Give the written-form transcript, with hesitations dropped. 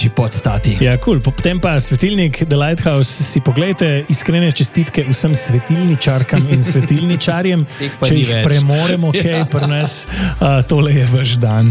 reči podstati. Ja, cool. Potem pa svetilnik The Lighthouse si pogledajte, iskrene čestitke vsem svetilničarkam in svetilničarjem, če jih premoremo, kaj pri nas, tole je vaš dan.